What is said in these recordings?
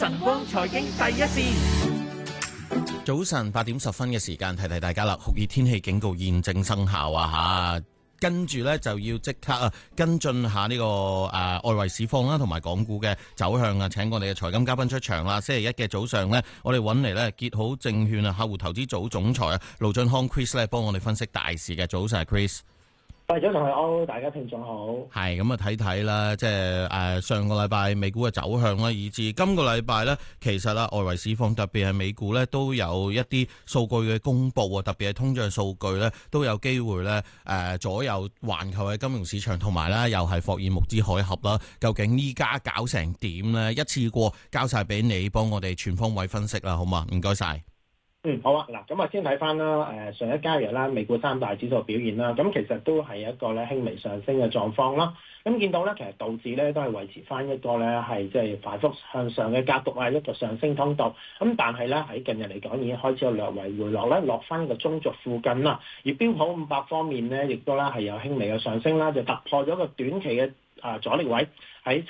晨光財經第一線。 早晨8:10嘅時間，提提大家啦，酷熱天氣警告現正生效啊吓，跟住呢，就要即刻跟進下呢個外圍市況啦，同埋港股嘅走向啊，請我哋嘅財金嘉賓出場啦。星期一嘅早上呢，我哋揾嚟呢結好證券客戶投資組總裁盧駿匡 Chris 咧，幫我哋分析大市嘅。早晨 Chris。 早晨係大家聽眾好。 係咁啊，睇睇啦，即係上個禮拜美股嘅走向啦，以至今個禮拜呢，其實外圍市況特別係美股呢，都有一啲數據嘅公布啊，特別係通脹數據呢，都有機會呢左右環球嘅金融市場，同埋呢又係霍爾木茲海峽啦。究竟依家搞成點呢？一次過交晒俾你，幫我哋全方位分析啦，好嘛？唔該晒。 好啊，嗱，咁啊先睇翻啦，上一交易日啦，美股三大指數表現啦，咁其實都係一個咧輕微上升嘅狀況啦。咁見到咧，其實道指咧都係維持翻一個咧係即係快速向上嘅格局啊，一個上升通道。咁但係咧喺近日嚟講已經開始有略為回落咧，落翻個中軸附近啦。而標普500方面咧，亦都咧係有輕微嘅上升啦，就突破咗個短期嘅阻力位喺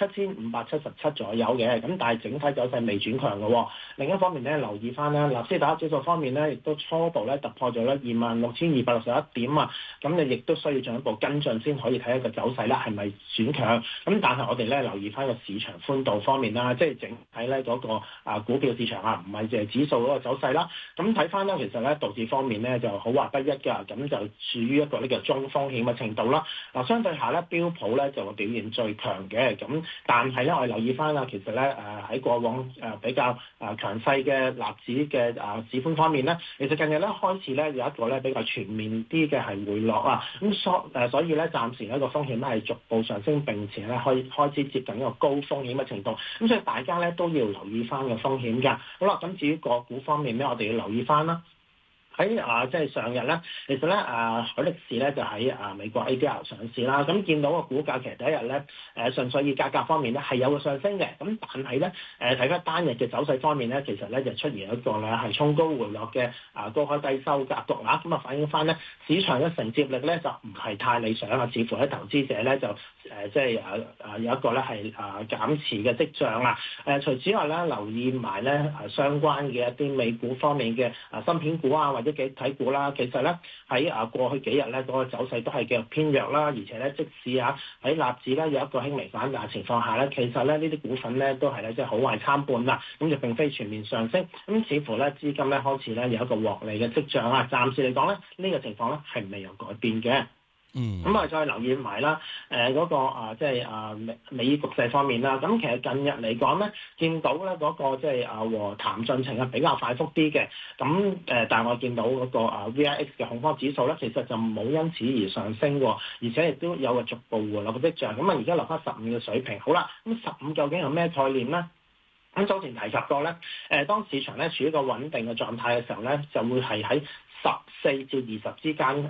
7577左右嘅，咁但係整體走勢未轉強嘅。另一方面咧，留意翻咧納斯達克指數方面咧，亦都初步咧突破咗咧26,261點啊，咁你亦都需要進一步跟進先可以睇一個走勢咧係咪轉強。咁但係我哋咧留意翻個市場寬度方面啦，即係整體咧嗰個股票市場啊，唔係淨係指數嗰個走勢啦。咁睇翻咧，其實咧道指方面咧就好話不一㗎，咁就處於一個呢個中風險嘅程度啦。嗱，相對下咧標普咧就表現最強嘅，咁但係咧我哋留意翻啦，其實咧喺過往比較強勢嘅納指嘅市寬方面咧，其實近日咧開始咧有一個咧比較全面啲嘅係回落啊，咁所以咧暫時一個風險咧係逐步上升，並且咧開始接近一個高風險嘅程度，咁所以大家咧都要留意翻個風險㗎。好啦，咁至於個股方面咧，我哋要留意翻啦。喺即係上日咧，其實咧海力士咧就喺美國 ADR 上市啦。咁見到個股價其實第一日咧純粹以價格方面咧係有個上升嘅。咁但係咧睇翻單日嘅走勢方面咧，其實咧就出現一個咧係衝高回落嘅高開低收格局啦。咁啊反映翻咧市場嘅承接力咧就唔係太理想啊，似乎喺投資者咧就即係有一個咧係減持嘅跡象啦。除此之外咧，留意埋咧相關嘅一啲美股方面嘅芯片股啊，或者幾體股啦，其實咧喺過去幾日咧嗰個走勢都係繼續偏弱啦，而且咧即使喺納指咧有一個輕微反彈情況下咧，其實咧呢啲股份咧都係咧即係好壞參半啦，咁就並非全面上升，咁似乎咧資金咧開始咧有一個獲利嘅跡象啊，暫時嚟講咧呢個情況咧係未有改變嘅。咁我哋再留意埋啦，嗰個即係美局勢方面啦。咁其實近日嚟講咧，見到咧嗰個即係和談進程係比較快速啲嘅。咁但係我見到嗰個VIX 嘅恐慌指數咧，其實就冇因此而上升喎，而且亦都有個逐步回落嘅跡象。咁啊，而家落翻15嘅水平。好啦，咁15究竟係咩概念咧？咁早前提及過咧，當市場咧處於一個穩定嘅狀態嘅時候咧，就會係喺14至20之間